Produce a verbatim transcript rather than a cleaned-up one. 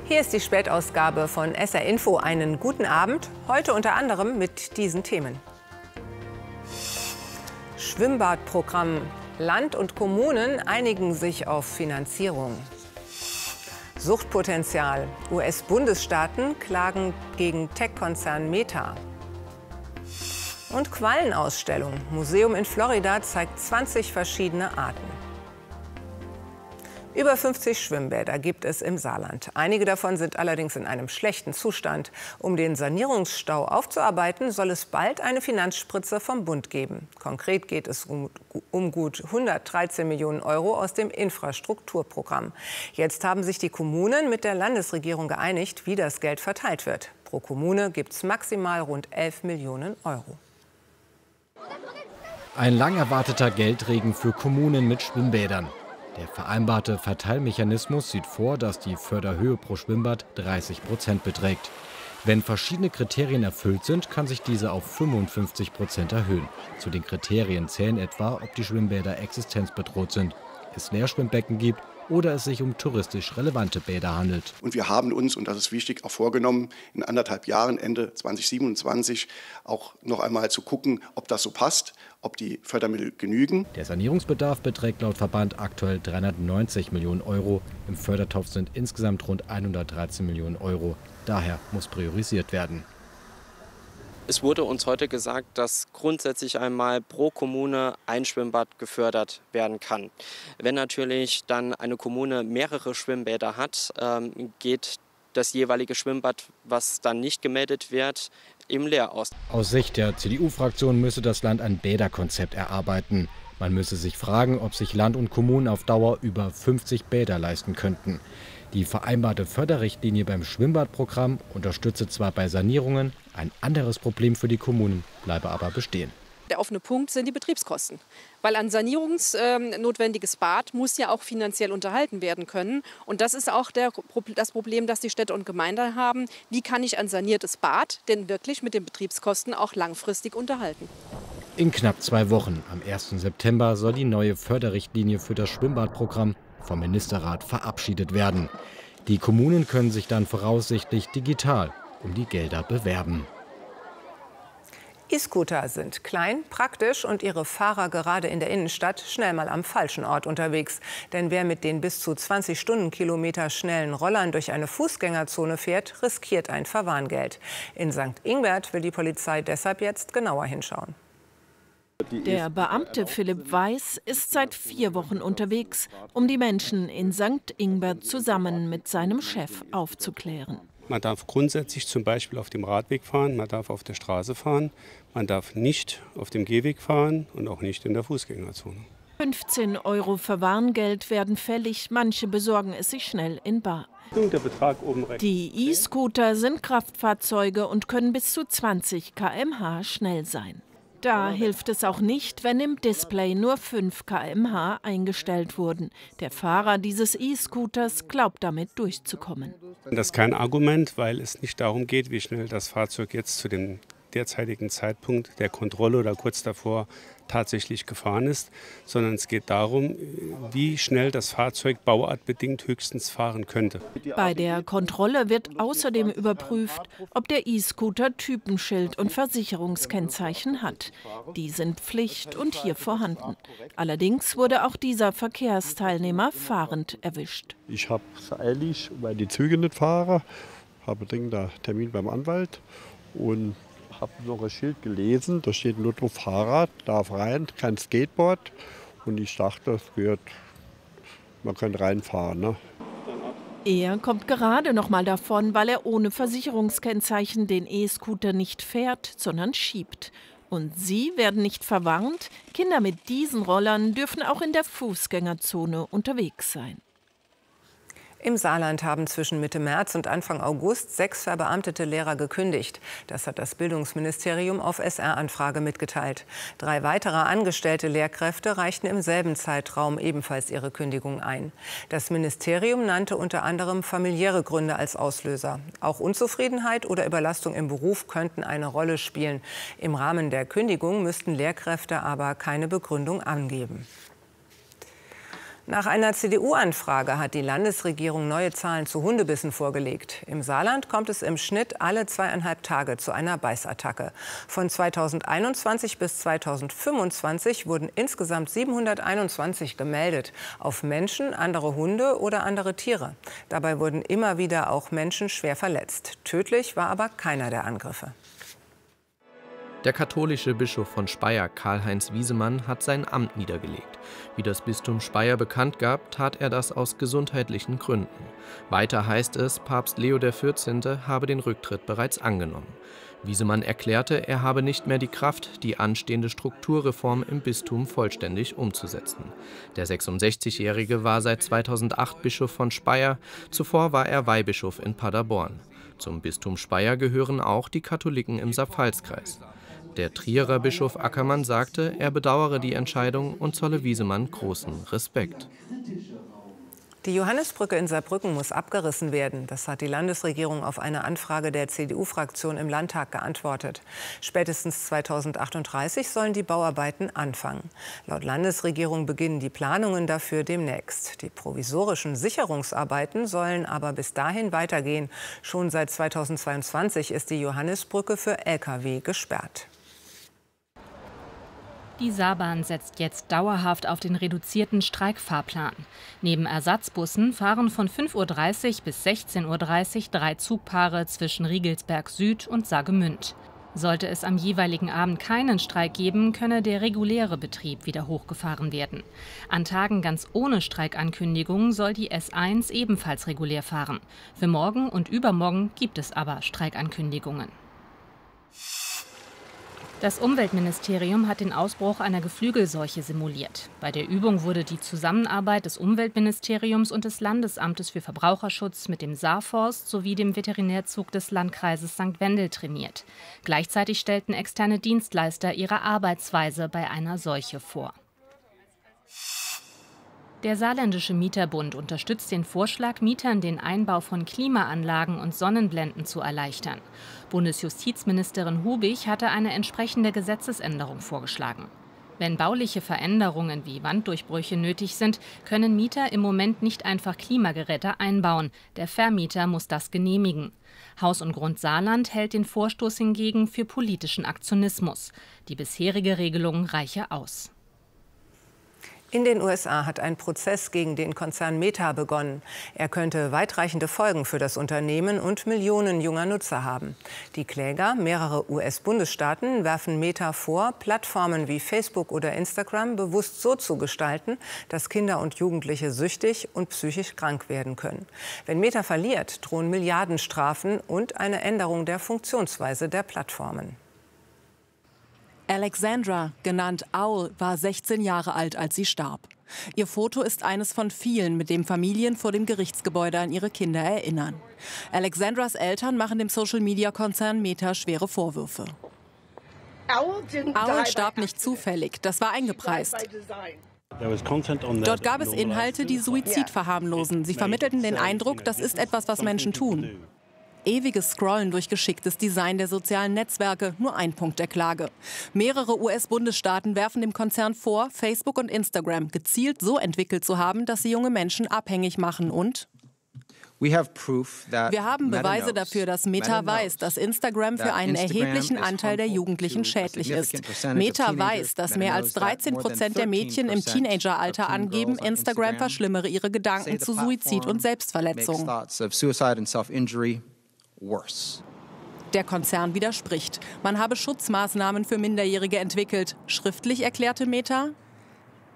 Hier ist die Spätausgabe von S R Info. Einen guten Abend, heute unter anderem mit diesen Themen. Schwimmbadprogramm. Land und Kommunen einigen sich auf Finanzierung. Suchtpotenzial. U S-Bundesstaaten klagen gegen Tech-Konzern Meta. Und Quallenausstellung. Museum in Florida zeigt zwanzig verschiedene Arten. Über fünfzig Schwimmbäder gibt es im Saarland. Einige davon sind allerdings in einem schlechten Zustand. Um den Sanierungsstau aufzuarbeiten, soll es bald eine Finanzspritze vom Bund geben. Konkret geht es um, um gut hundertdreizehn Millionen Euro aus dem Infrastrukturprogramm. Jetzt haben sich die Kommunen mit der Landesregierung geeinigt, wie das Geld verteilt wird. Pro Kommune gibt es maximal rund elf Millionen Euro. Ein lang erwarteter Geldregen für Kommunen mit Schwimmbädern. Der vereinbarte Verteilmechanismus sieht vor, dass die Förderhöhe pro Schwimmbad dreißig Prozent beträgt. Wenn verschiedene Kriterien erfüllt sind, kann sich diese auf fünfundfünfzig Prozent erhöhen. Zu den Kriterien zählen etwa, ob die Schwimmbäder existenzbedroht sind, es Leerschwimmbecken gibt oder es sich um touristisch relevante Bäder handelt. Und wir haben uns, und das ist wichtig, auch vorgenommen, in anderthalb Jahren, Ende zweitausendsiebenundzwanzig, auch noch einmal zu gucken, ob das so passt, ob die Fördermittel genügen. Der Sanierungsbedarf beträgt laut Verband aktuell dreihundertneunzig Millionen Euro. Im Fördertopf sind insgesamt rund hundertdreizehn Millionen Euro. Daher muss priorisiert werden. Es wurde uns heute gesagt, dass grundsätzlich einmal pro Kommune ein Schwimmbad gefördert werden kann. Wenn natürlich dann eine Kommune mehrere Schwimmbäder hat, geht das jeweilige Schwimmbad, was dann nicht gemeldet wird, im Leer aus. Aus Sicht der C D U-Fraktion müsse das Land ein Bäderkonzept erarbeiten. Man müsse sich fragen, ob sich Land und Kommunen auf Dauer über fünfzig Bäder leisten könnten. Die vereinbarte Förderrichtlinie beim Schwimmbadprogramm unterstütze zwar bei Sanierungen, ein anderes Problem für die Kommunen bleibe aber bestehen. Der offene Punkt sind die Betriebskosten. Weil ein sanierungsnotwendiges Bad muss ja auch finanziell unterhalten werden können. Und das ist auch der, das Problem, das die Städte und Gemeinden haben. Wie kann ich ein saniertes Bad denn wirklich mit den Betriebskosten auch langfristig unterhalten? In knapp zwei Wochen, am ersten September, soll die neue Förderrichtlinie für das Schwimmbadprogramm vom Ministerrat verabschiedet werden. Die Kommunen können sich dann voraussichtlich digital um die Gelder bewerben. E-Scooter sind klein, praktisch und ihre Fahrer gerade in der Innenstadt schnell mal am falschen Ort unterwegs. Denn wer mit den bis zu zwanzig Stundenkilometer schnellen Rollern durch eine Fußgängerzone fährt, riskiert ein Verwarngeld. In Sankt Ingbert will die Polizei deshalb jetzt genauer hinschauen. Der Beamte Philipp Weiß ist seit vier Wochen unterwegs, um die Menschen in Sankt Ingbert zusammen mit seinem Chef aufzuklären. Man darf grundsätzlich zum Beispiel auf dem Radweg fahren, man darf auf der Straße fahren, man darf nicht auf dem Gehweg fahren und auch nicht in der Fußgängerzone. fünfzehn Euro Verwarngeld werden fällig, manche besorgen es sich schnell in bar. Der Betrag oben rechts. Die E-Scooter sind Kraftfahrzeuge und können bis zu zwanzig Kilometer pro Stunde schnell sein. Da hilft es auch nicht, wenn im Display nur fünf Kilometer pro Stunde eingestellt wurden. Der Fahrer dieses E-Scooters glaubt damit durchzukommen. Das ist kein Argument, weil es nicht darum geht, wie schnell das Fahrzeug jetzt zu dem derzeitigen Zeitpunkt der Kontrolle oder kurz davor tatsächlich gefahren ist, sondern es geht darum, wie schnell das Fahrzeug bauartbedingt höchstens fahren könnte. Bei der Kontrolle wird außerdem überprüft, ob der E-Scooter Typenschild und Versicherungskennzeichen hat. Die sind Pflicht und hier vorhanden. Allerdings wurde auch dieser Verkehrsteilnehmer fahrend erwischt. Ich habe es eilig, weil die Züge nicht fahren, habe dringend einen Termin beim Anwalt und habe noch ein Schild gelesen, da steht nur drauf Fahrrad, darf rein, kein Skateboard. Und ich dachte, es wird, man kann reinfahren. Ne? Er kommt gerade noch mal davon, weil er ohne Versicherungskennzeichen den E-Scooter nicht fährt, sondern schiebt. Und Sie werden nicht verwarnt, Kinder mit diesen Rollern dürfen auch in der Fußgängerzone unterwegs sein. Im Saarland haben zwischen Mitte März und Anfang August sechs verbeamtete Lehrer gekündigt. Das hat das Bildungsministerium auf S R-Anfrage mitgeteilt. Drei weitere angestellte Lehrkräfte reichten im selben Zeitraum ebenfalls ihre Kündigung ein. Das Ministerium nannte unter anderem familiäre Gründe als Auslöser. Auch Unzufriedenheit oder Überlastung im Beruf könnten eine Rolle spielen. Im Rahmen der Kündigung müssten Lehrkräfte aber keine Begründung angeben. Nach einer C D U-Anfrage hat die Landesregierung neue Zahlen zu Hundebissen vorgelegt. Im Saarland kommt es im Schnitt alle zweieinhalb Tage zu einer Beißattacke. Von zweitausendeinundzwanzig bis zweitausendfünfundzwanzig wurden insgesamt siebenhunderteinundzwanzig gemeldet. Auf Menschen, andere Hunde oder andere Tiere. Dabei wurden immer wieder auch Menschen schwer verletzt. Tödlich war aber keiner der Angriffe. Der katholische Bischof von Speyer, Karl-Heinz Wiesemann, hat sein Amt niedergelegt. Wie das Bistum Speyer bekannt gab, tat er das aus gesundheitlichen Gründen. Weiter heißt es, Papst Leo der vierzehnte habe den Rücktritt bereits angenommen. Wiesemann erklärte, er habe nicht mehr die Kraft, die anstehende Strukturreform im Bistum vollständig umzusetzen. Der sechsundsechzigjährige war seit zweitausendacht Bischof von Speyer, zuvor war er Weihbischof in Paderborn. Zum Bistum Speyer gehören auch die Katholiken im Saar-Pfalz-Kreis. Der Trierer Bischof Ackermann sagte, er bedauere die Entscheidung und zolle Wiesemann großen Respekt. Die Johannisbrücke in Saarbrücken muss abgerissen werden. Das hat die Landesregierung auf eine Anfrage der C D U-Fraktion im Landtag geantwortet. Spätestens zweitausendachtunddreißig sollen die Bauarbeiten anfangen. Laut Landesregierung beginnen die Planungen dafür demnächst. Die provisorischen Sicherungsarbeiten sollen aber bis dahin weitergehen. Schon seit zweitausendzweiundzwanzig ist die Johannisbrücke für L K W gesperrt. Die Saarbahn setzt jetzt dauerhaft auf den reduzierten Streikfahrplan. Neben Ersatzbussen fahren von fünf Uhr dreißig bis sechzehn Uhr dreißig drei Zugpaare zwischen Riegelsberg Süd und Saargemünd. Sollte es am jeweiligen Abend keinen Streik geben, könne der reguläre Betrieb wieder hochgefahren werden. An Tagen ganz ohne Streikankündigung soll die S eins ebenfalls regulär fahren. Für morgen und übermorgen gibt es aber Streikankündigungen. Das Umweltministerium hat den Ausbruch einer Geflügelseuche simuliert. Bei der Übung wurde die Zusammenarbeit des Umweltministeriums und des Landesamtes für Verbraucherschutz mit dem Saarforst sowie dem Veterinärzug des Landkreises Sankt Wendel trainiert. Gleichzeitig stellten externe Dienstleister ihre Arbeitsweise bei einer Seuche vor. Der Saarländische Mieterbund unterstützt den Vorschlag, Mietern den Einbau von Klimaanlagen und Sonnenblenden zu erleichtern. Bundesjustizministerin Hubig hatte eine entsprechende Gesetzesänderung vorgeschlagen. Wenn bauliche Veränderungen wie Wanddurchbrüche nötig sind, können Mieter im Moment nicht einfach Klimageräte einbauen. Der Vermieter muss das genehmigen. Haus und Grund Saarland hält den Vorstoß hingegen für politischen Aktionismus. Die bisherige Regelung reiche aus. In den U S A hat ein Prozess gegen den Konzern Meta begonnen. Er könnte weitreichende Folgen für das Unternehmen und Millionen junger Nutzer haben. Die Kläger, mehrere U S-Bundesstaaten, werfen Meta vor, Plattformen wie Facebook oder Instagram bewusst so zu gestalten, dass Kinder und Jugendliche süchtig und psychisch krank werden können. Wenn Meta verliert, drohen Milliardenstrafen und eine Änderung der Funktionsweise der Plattformen. Alexandra, genannt Owl, war sechzehn Jahre alt, als sie starb. Ihr Foto ist eines von vielen, mit dem Familien vor dem Gerichtsgebäude an ihre Kinder erinnern. Alexandras Eltern machen dem Social-Media-Konzern Meta schwere Vorwürfe. Owl starb nicht zufällig, das war eingepreist. Dort gab es Inhalte, die Suizid verharmlosen. Sie vermittelten den Eindruck, das ist etwas, was Menschen tun. Ewiges Scrollen durch geschicktes Design der sozialen Netzwerke, nur ein Punkt der Klage. Mehrere U S-Bundesstaaten werfen dem Konzern vor, Facebook und Instagram gezielt so entwickelt zu haben, dass sie junge Menschen abhängig machen und... Wir haben Beweise dafür, dass Meta weiß, dass Instagram für einen erheblichen Anteil der Jugendlichen schädlich ist. Meta weiß, dass mehr als dreizehn Prozent der Mädchen im Teenageralter angeben, Instagram verschlimmere ihre Gedanken zu Suizid und Selbstverletzung. Der Konzern widerspricht. Man habe Schutzmaßnahmen für Minderjährige entwickelt. Schriftlich erklärte Meta: